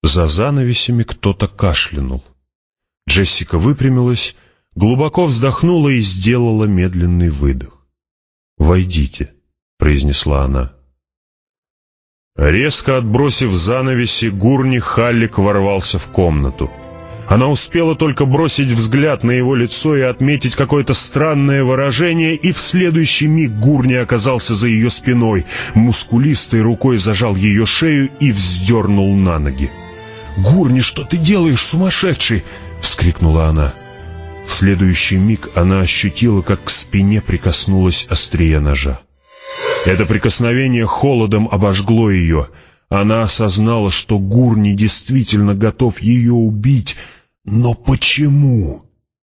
За занавесями кто-то кашлянул. Джессика выпрямилась, глубоко вздохнула и сделала медленный выдох. «Войдите», — произнесла она. Резко отбросив занавеси, Гурни Халлик ворвался в комнату. Она успела только бросить взгляд на его лицо и отметить какое-то странное выражение, и в следующий миг Гурни оказался за ее спиной, мускулистой рукой зажал ее шею и вздернул на ноги. «Гурни, что ты делаешь, сумасшедший?» — вскрикнула она. В следующий миг она ощутила, как к спине прикоснулось острие ножа. Это прикосновение холодом обожгло ее. Она осознала, что Гурни действительно готов ее убить. Но почему?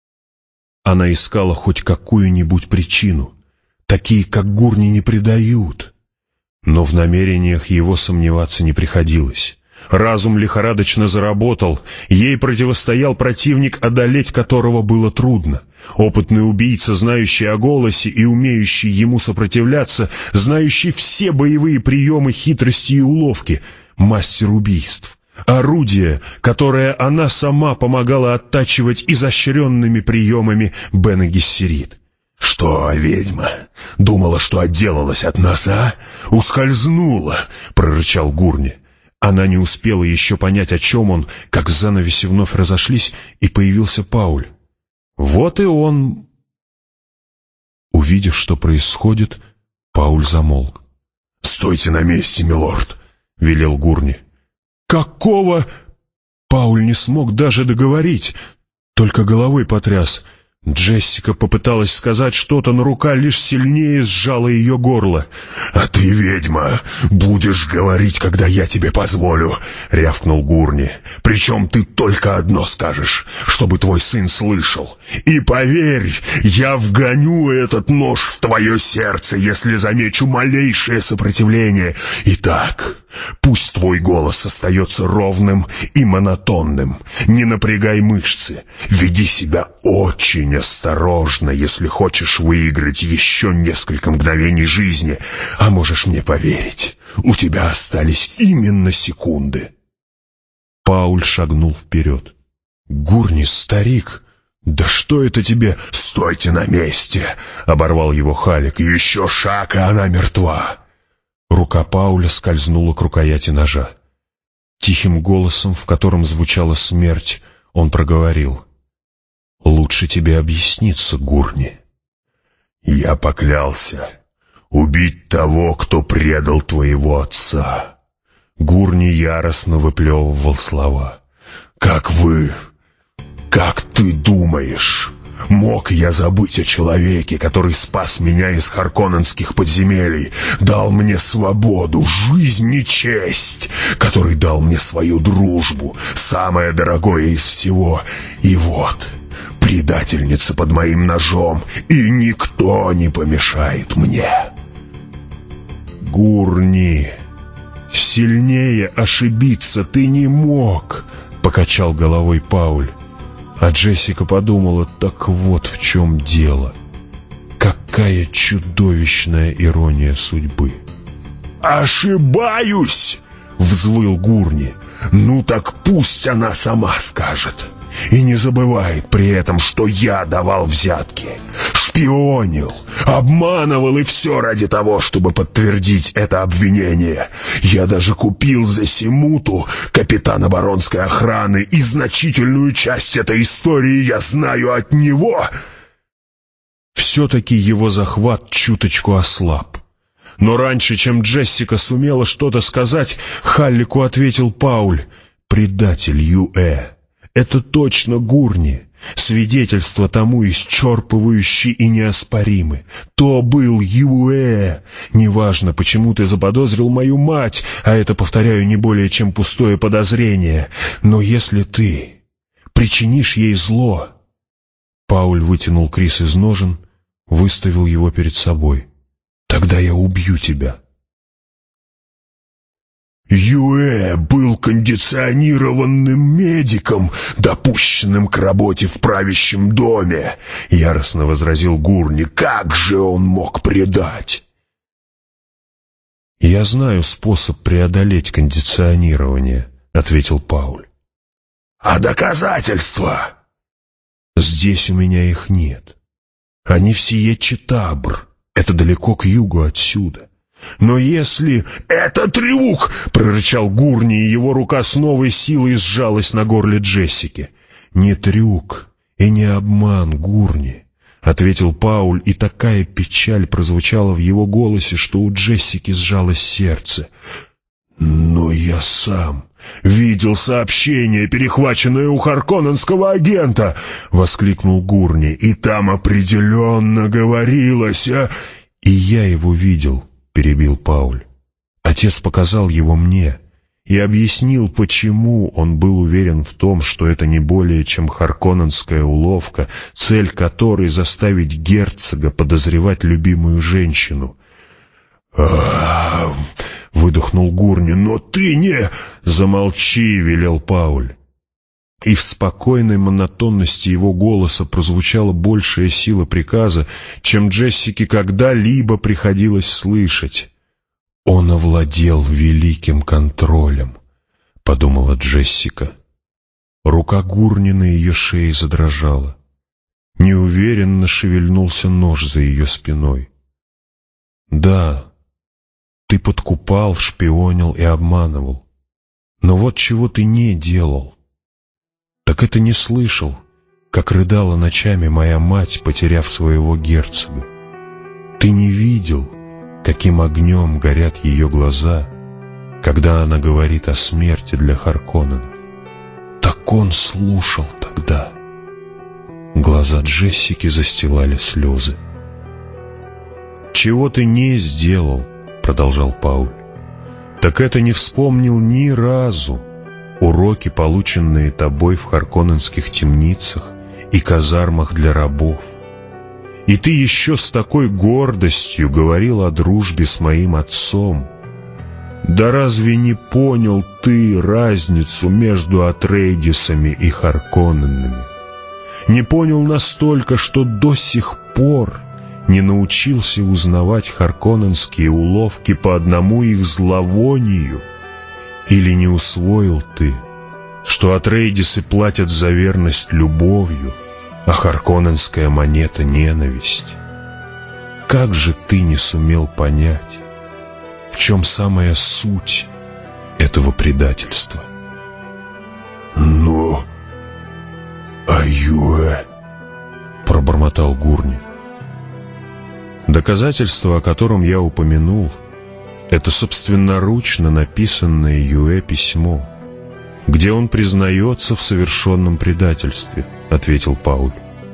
Она искала хоть какую-нибудь причину. Такие, как Гурни, не предают. Но в намерениях его сомневаться не приходилось. Разум лихорадочно заработал. Ей противостоял противник, одолеть которого было трудно. Опытный убийца, знающий о голосе и умеющий ему сопротивляться, знающий все боевые приемы, хитрости и уловки. Мастер убийств. Орудие, которое она сама помогала оттачивать изощренными приемами Бене Гессерит. «Что, ведьма, думала, что отделалась от нас, а? Ускользнула!» — прорычал Гурни. Она не успела еще понять, о чем он, как занавеси вновь разошлись, и появился Пауль. Вот и он. Увидев, что происходит, Пауль замолк. «Стойте на месте, милорд!» — велел Гурни. «Какого?» Пауль не смог даже договорить, только головой потряс. Джессика попыталась сказать что-то, но рука лишь сильнее сжала ее горло. «А ты, ведьма, будешь говорить, когда я тебе позволю», — рявкнул Гурни. «Причем ты только одно скажешь, чтобы твой сын слышал. И поверь, я вгоню этот нож в твое сердце, если замечу малейшее сопротивление. Итак, пусть твой голос остается ровным и монотонным. Не напрягай мышцы, веди себя очень осторожно, если хочешь выиграть еще несколько мгновений жизни. А можешь мне поверить, у тебя остались именно секунды». Пауль шагнул вперед. «Гурни, старик, да что это тебе?» «Стойте на месте!» — оборвал его Халлик. «Еще шаг, и она мертва!» Рука Пауля скользнула к рукояти ножа. Тихим голосом, в котором звучала смерть, он проговорил: «Лучше тебе объясниться, Гурни». «Я поклялся убить того, кто предал твоего отца». Гурни яростно выплевывал слова. «Как ты думаешь, мог я забыть о человеке, который спас меня из харконненских подземелий, дал мне свободу, жизнь и честь, который дал мне свою дружбу, самое дорогое из всего, и вот...» Предательница под моим ножом, и никто не помешает мне. Гурни, сильнее ошибиться ты не мог, покачал головой Пауль. А Джессика подумала: так вот в чем дело. Какая чудовищная ирония судьбы. «Ошибаюсь!» — взвыл Гурни. «Ну так пусть она сама скажет. И не забывает при этом, что я давал взятки, шпионил, обманывал, и все ради того, чтобы подтвердить это обвинение. Я даже купил за Симуту, капитана баронской охраны, и значительную часть этой истории я знаю от него». Все-таки его захват чуточку ослаб. Но раньше, чем Джессика сумела что-то сказать, Халлику ответил Пауль: «Предатель Юэ. Это точно Гурни. Свидетельства тому исчерпывающие и неоспоримы. То был Юэ. Неважно, почему ты заподозрил мою мать, а это, повторяю, не более чем пустое подозрение. Но если ты причинишь ей зло...» Пауль вытянул крис из ножен, выставил его перед собой. «Тогда я убью тебя». «Юэ был кондиционированным медиком, допущенным к работе в правящем доме», — яростно возразил Гурни. «Как же он мог предать?» «Я знаю способ преодолеть кондиционирование», — ответил Пауль. «А доказательства?» «Здесь у меня их нет. Они в Сиетче-Табр. Это далеко к югу отсюда. Но если...» «Это трюк!» — прорычал Гурни, и его рука с новой силой сжалась на горле Джессики. «Не трюк и не обман, Гурни», — ответил Пауль, и такая печаль прозвучала в его голосе, что у Джессики сжалось сердце. «Но я сам видел сообщение, перехваченное у харконненского агента!» — воскликнул Гурни. «И там определенно говорилось, «И я его видел», — перебил Пауль. «Отец показал его мне и объяснил, почему он был уверен в том, что это не более чем харконненская уловка, цель которой — заставить герцога подозревать любимую женщину». Выдохнул Гурни. «Но ты не...» «Замолчи», — велел Пауль. И в спокойной монотонности его голоса прозвучала большая сила приказа, чем Джессике когда-либо приходилось слышать. «Он овладел великим контролем», — подумала Джессика. Рука Гурни на ее шее задрожала. Неуверенно шевельнулся нож за ее спиной. «Да, ты подкупал, шпионил и обманывал. Но вот чего ты не делал. Так это не слышал, как рыдала ночами моя мать, потеряв своего герцога. Ты не видел, каким огнем горят ее глаза, когда она говорит о смерти для Харконненов. Так он слушал тогда». Глаза Джессики застилали слезы. «Чего ты не сделал?» — продолжал Пауль. «Так это не вспомнил ни разу уроки, полученные тобой в харконненских темницах и казармах для рабов. И ты еще с такой гордостью говорил о дружбе с моим отцом. Да разве не понял ты разницу между Атрейдисами и Харконненами? Не понял настолько, что до сих пор не научился узнавать харконненские уловки по одному их зловонию? Или не усвоил ты, что Атрейдисы платят за верность любовью, а харконненская монета — ненависть? Как же ты не сумел понять, в чем самая суть этого предательства?» «Ну, Юэ», — пробормотал Гурни. «Доказательство, о котором я упомянул, это собственноручно написанное Юэ письмо, где он признается в совершенном предательстве», — ответил Пауль.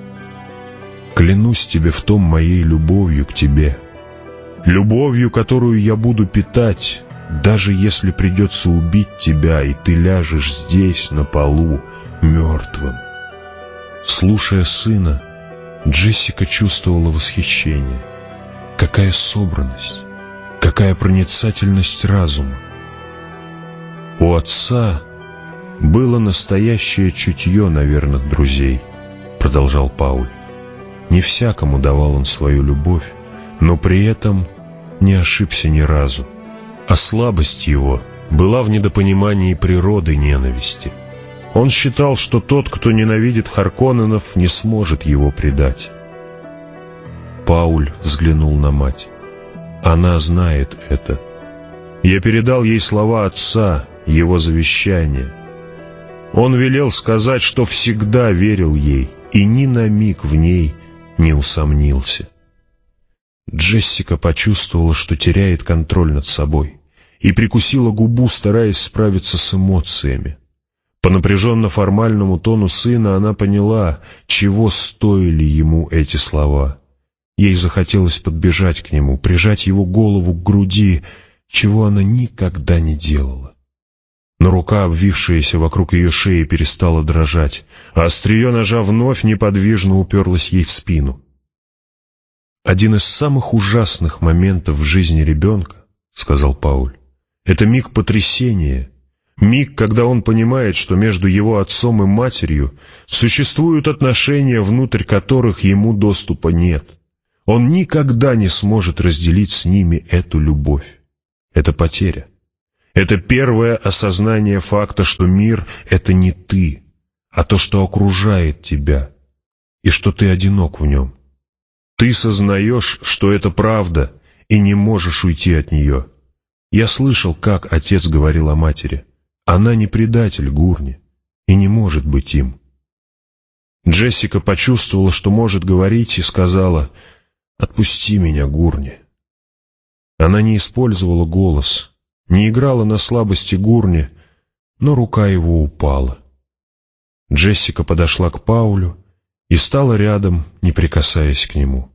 «Клянусь тебе в том моей любовью к тебе, любовью, которую я буду питать, даже если придется убить тебя, и ты ляжешь здесь, на полу, мертвым». Слушая сына, Джессика чувствовала восхищение. Какая собранность, какая проницательность разума. У отца было настоящее чутье на верных друзей, продолжал Пауль. Не всякому давал он свою любовь, но при этом не ошибся ни разу. А слабость его была в недопонимании природы ненависти. Он считал, что тот, кто ненавидит Харконненов, не сможет его предать. Пауль взглянул на мать. Она знает это. Я передал ей слова отца, его завещание. Он велел сказать, что всегда верил ей и ни на миг в ней не усомнился. Джессика почувствовала, что теряет контроль над собой, и прикусила губу, стараясь справиться с эмоциями. По напряженно-формальному тону сына она поняла, чего стоили ему эти слова. Ей захотелось подбежать к нему, прижать его голову к груди, чего она никогда не делала. Но рука, обвившаяся вокруг ее шеи, перестала дрожать, а острие ножа вновь неподвижно уперлось ей в спину. «Один из самых ужасных моментов в жизни ребенка, — сказал Пауль, — это миг потрясения, миг, когда он понимает, что между его отцом и матерью существуют отношения, внутрь которых ему доступа нет. Он никогда не сможет разделить с ними эту любовь. Это потеря. Это первое осознание факта, что мир — это не ты, а то, что окружает тебя, и что ты одинок в нем. Ты сознаешь, что это правда, и не можешь уйти от нее. Я слышал, как отец говорил о матери. Она не предатель Гурни и не может быть им. Джессика почувствовала, что может говорить, и сказала: «Отпусти меня, Гурни». Она не использовала голос, не играла на слабости Гурни, но рука его упала. Джессика подошла к Паулю и стала рядом, не прикасаясь к нему.